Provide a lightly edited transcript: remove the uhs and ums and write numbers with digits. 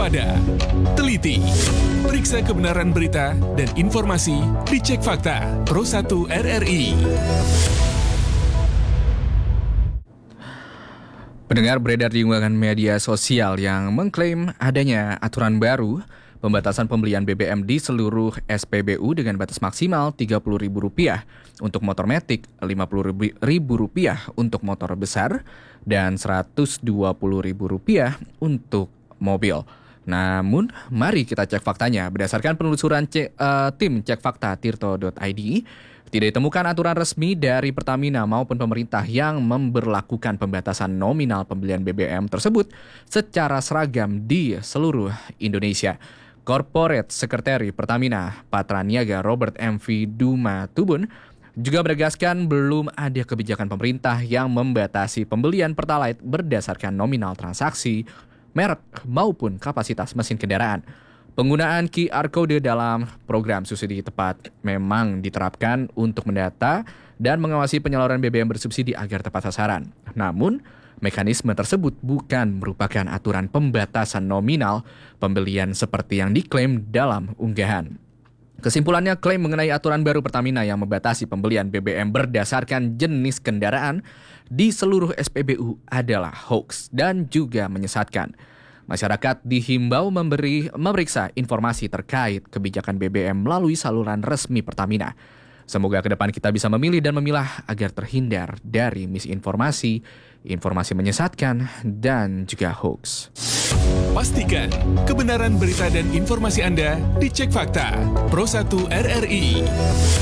waspada, teliti, periksa kebenaran berita dan informasi, dicek fakta Pro 1 RRI. Pendengar, beredar di unggahan media sosial yang mengklaim adanya aturan baru pembatasan pembelian BBM di seluruh SPBU dengan batas maksimal Rp30.000 untuk motor matic, Rp50.000 untuk motor besar, dan Rp120.000 untuk mobil. Namun, mari kita cek faktanya. Berdasarkan penelusuran tim Cek Fakta Tirto.id, tidak ditemukan aturan resmi dari Pertamina maupun pemerintah yang memberlakukan pembatasan nominal pembelian BBM tersebut secara seragam di seluruh Indonesia. Corporate Secretary Pertamina Patraniaga Robert MV Dumatubun juga menegaskan belum ada kebijakan pemerintah yang membatasi pembelian Pertalite berdasarkan nominal transaksi, merek maupun kapasitas mesin kendaraan. Penggunaan QR Code dalam program subsidi tepat memang diterapkan untuk mendata dan mengawasi penyaluran BBM bersubsidi agar tepat sasaran. Namun, mekanisme tersebut bukan merupakan aturan pembatasan nominal pembelian seperti yang diklaim dalam unggahan. Kesimpulannya, klaim mengenai aturan baru Pertamina yang membatasi pembelian BBM berdasarkan jenis kendaraan di seluruh SPBU adalah hoax dan juga menyesatkan. Masyarakat dihimbau memeriksa informasi terkait kebijakan BBM melalui saluran resmi Pertamina. Semoga ke depan kita bisa memilih dan memilah agar terhindar dari misinformasi, informasi menyesatkan, dan juga hoax. Pastikan kebenaran berita dan informasi Anda dicek fakta Pro 1 RRI.